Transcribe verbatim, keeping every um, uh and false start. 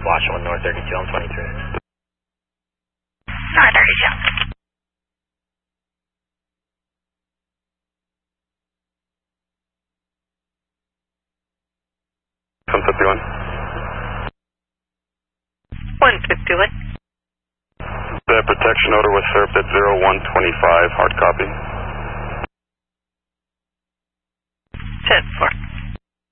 Washington, North thirty-two on twenty-three. North thirty-two. one fifty-one. one fifty-one. The protection order was served at zero one twenty-five, hard copy. ten four.